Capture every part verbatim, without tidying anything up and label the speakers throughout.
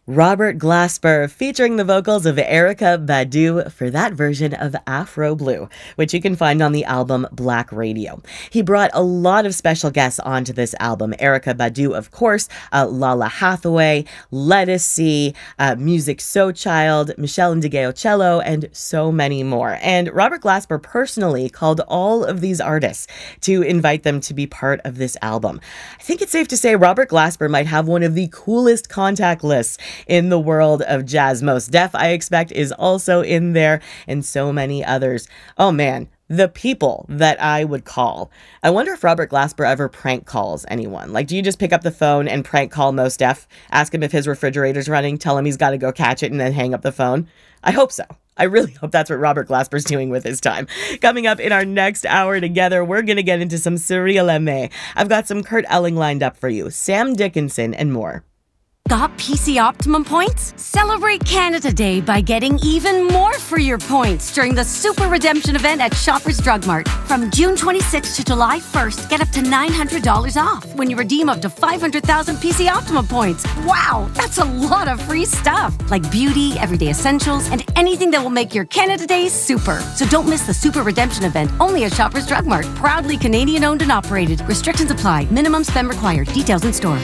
Speaker 1: Robert Glasper featuring the vocals of Erykah Badu for that version of Afro Blue, which you can find on the album Black Radio. He brought a lot of special guests onto this album. Erykah Badu, of course, uh, Lala Hathaway, Lettucey, uh, Music So Child, Michelle Ndegeocello, and so many more. And Robert Glasper personally called all of these artists to invite them to be part of this album. I think it's safe to say Robert Glasper might have one of the coolest contact lists in the world of jazz. Mos Def, I expect, is also in there, and so many others. Oh man, the people that I would call. I wonder if Robert Glasper ever prank calls anyone. Like, do you just pick up the phone and prank call Mos Def, ask him if his refrigerator's running, tell him he's got to go catch it, and then hang up the phone? I hope so. I really hope that's what Robert Glasper's doing with his time. Coming up in our next hour together, we're going to get into some Cyril Aimé. I've got some Kurt Elling lined up for you, Sam Dickinson, and more.
Speaker 2: Got P C Optimum points? Celebrate Canada Day by getting even more for your points during the Super Redemption event at Shoppers Drug Mart. From June twenty-sixth to July first, get up to nine hundred dollars off when you redeem up to five hundred thousand P C Optimum points. Wow, that's a lot of free stuff, like beauty, everyday essentials, and anything that will make your Canada Day super. So don't miss the Super Redemption event, only at Shoppers Drug Mart. Proudly Canadian owned and operated. Restrictions apply. Minimum spend required. Details in store.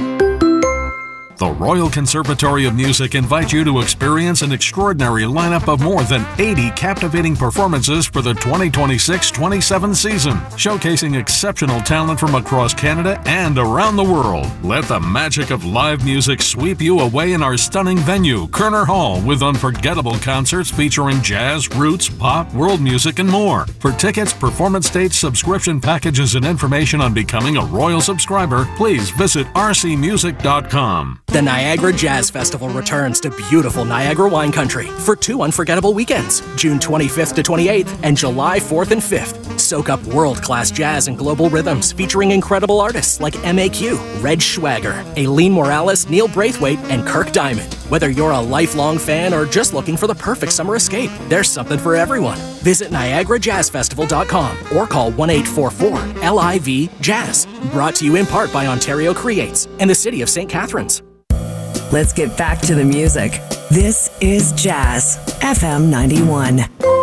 Speaker 3: The Royal Conservatory of Music invites you to experience an extraordinary lineup of more than eighty captivating performances for the twenty twenty-six twenty-seven season, showcasing exceptional talent from across Canada and around the world. Let the magic of live music sweep you away in our stunning venue, Kerner Hall, with unforgettable concerts featuring jazz, roots, pop, world music, and more. For tickets, performance dates, subscription packages, and information on becoming a Royal subscriber, please visit r c music dot com.
Speaker 4: The Niagara Jazz Festival returns to beautiful Niagara wine country for two unforgettable weekends, June twenty-fifth to twenty-eighth and July fourth and fifth. Soak up world-class jazz and global rhythms featuring incredible artists like M A Q, Reg Schwager, Aileen Morales, Neil Braithwaite, and Kirk Diamond. Whether you're a lifelong fan or just looking for the perfect summer escape, there's something for everyone. Visit niagara jazz festival dot com or call one eight four four L I V Jazz. Brought to you in part by Ontario Creates and the City of Saint Catharines.
Speaker 5: Let's get back to the music. This is Jazz F M ninety-one.